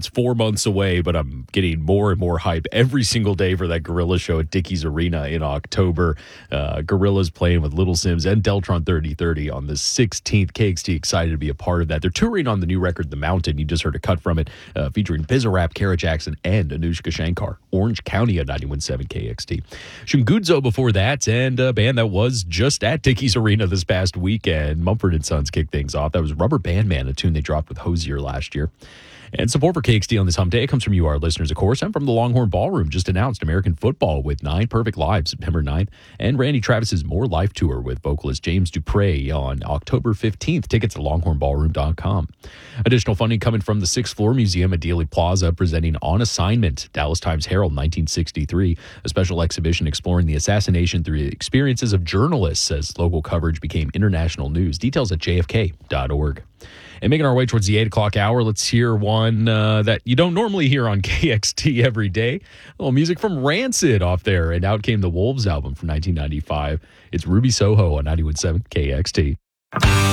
It's 4 months away, but I'm getting more and more hype every single day for that Gorilla show at Dickies Arena in October. Gorilla's playing with Little Sims and Deltron 3030 on the 16th. KXT excited to be a part of that. They're touring on the new record, The Mountain. You just heard a cut from it, featuring Bizarrap, Kara Jackson, and Anushka Shankar. Orange County at 91.7 KXT. Shungudzo before that, and a band that was just at Dickies Arena this past weekend. Mumford & Sons kicked things off. That was Rubber Band Man, a tune they dropped with Hosier last year. And support for KXT on this hump day comes from you, our listeners, of course, and from the Longhorn Ballroom. Just announced American football with 9 Perfect Live, September 9th, and Randy Travis's More Life Tour with vocalist James Dupre on October 15th. Tickets at longhornballroom.com. Additional funding coming from the 6th Floor Museum at Dealey Plaza, presenting On Assignment, Dallas Times Herald, 1963, a special exhibition exploring the assassination through the experiences of journalists as local coverage became international news. Details at jfk.org. And making our way towards the 8 o'clock hour, let's hear one that you don't normally hear on KXT every day. A little music from Rancid off there. And Out Came the Wolves album from 1995. It's Ruby Soho on 91.7 KXT.